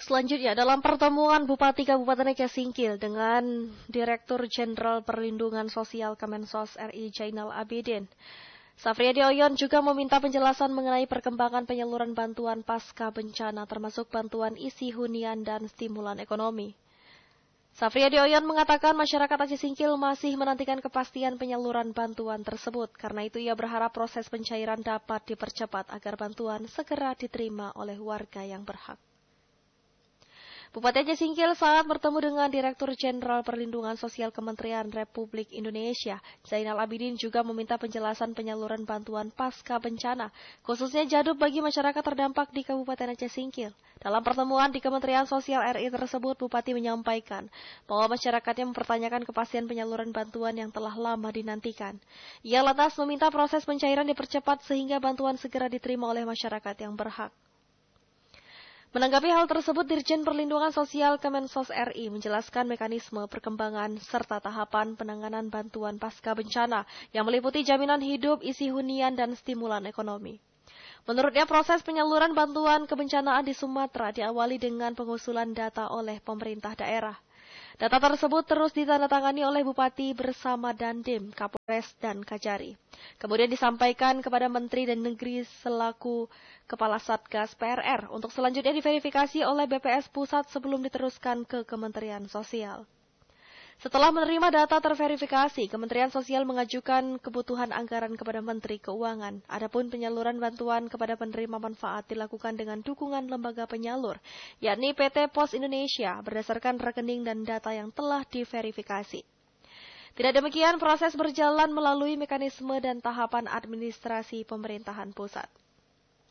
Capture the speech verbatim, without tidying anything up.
Selanjutnya, dalam pertemuan Bupati Kabupaten Aceh Singkil dengan Direktur Jenderal Perlindungan Sosial Kemensos R I Jainal Abidin, Safriadi Oyon juga meminta penjelasan mengenai perkembangan penyaluran bantuan pasca bencana termasuk bantuan isi hunian dan stimulan ekonomi. Safriadi Oyon mengatakan masyarakat Aceh Singkil masih menantikan kepastian penyaluran bantuan tersebut. Karena itu ia berharap proses pencairan dapat dipercepat agar bantuan segera diterima oleh warga yang berhak. Bupati Aceh Singkil saat bertemu dengan Direktur Jenderal Perlindungan Sosial Kementerian Republik Indonesia, Jainal Abidin juga meminta penjelasan penyaluran bantuan pasca bencana, khususnya jaduk bagi masyarakat terdampak di Kabupaten Aceh Singkil. Dalam pertemuan di Kementerian Sosial R I tersebut, Bupati menyampaikan bahwa masyarakatnya mempertanyakan kepastian penyaluran bantuan yang telah lama dinantikan. Ia lantas meminta proses pencairan dipercepat sehingga bantuan segera diterima oleh masyarakat yang berhak. Menanggapi hal tersebut, Dirjen Perlindungan Sosial Kemensos R I menjelaskan mekanisme perkembangan serta tahapan penanganan bantuan pasca bencana yang meliputi jaminan hidup, isi hunian, dan stimulan ekonomi. Menurutnya, proses penyaluran bantuan kebencanaan di Sumatera diawali dengan pengusulan data oleh pemerintah daerah. Data tersebut terus ditandatangani oleh Bupati bersama Dandim, Kapolres, dan Kajari. Kemudian disampaikan kepada Menteri dan Negeri selaku Kepala Satgas P R R untuk selanjutnya diverifikasi oleh B P S Pusat sebelum diteruskan ke Kementerian Sosial. Setelah menerima data terverifikasi, Kementerian Sosial mengajukan kebutuhan anggaran kepada Menteri Keuangan. Adapun penyaluran bantuan kepada penerima manfaat dilakukan dengan dukungan lembaga penyalur, yakni P T Pos Indonesia, berdasarkan rekening dan data yang telah diverifikasi. Tidak demikian, proses berjalan melalui mekanisme dan tahapan administrasi pemerintahan pusat.